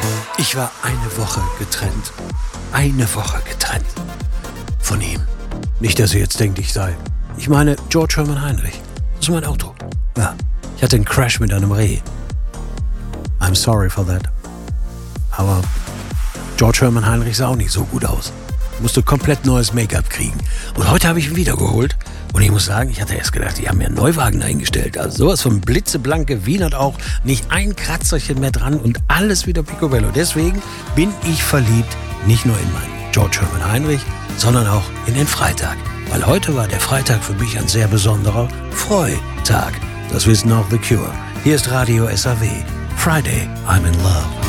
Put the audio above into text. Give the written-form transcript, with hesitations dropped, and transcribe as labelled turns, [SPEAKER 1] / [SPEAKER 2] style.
[SPEAKER 1] Ich war eine Woche getrennt. Eine Woche getrennt. Von ihm. Nicht, dass ihr jetzt denkt, ich sei. Ich meine George Hermann Heinrich. Das ist mein Auto. Ja. Ich hatte einen Crash mit einem Reh. I'm sorry for that. Aber George Hermann Heinrich sah auch nicht so gut aus. Musste komplett neues Make-up kriegen. Und heute habe ich ihn wiedergeholt. Und ich muss sagen, ich hatte erst gedacht, die haben mir einen Neuwagen eingestellt. Also sowas von blitzeblanke Wienert auch. Nicht ein Kratzerchen mehr dran und alles wieder picobello. Deswegen bin ich verliebt, nicht nur in meinen George Hermann Heinrich, sondern auch in den Freitag. Weil heute war der Freitag für mich ein sehr besonderer Freitag. Das wissen auch The Cure. Hier ist Radio SAW. Friday, I'm in love.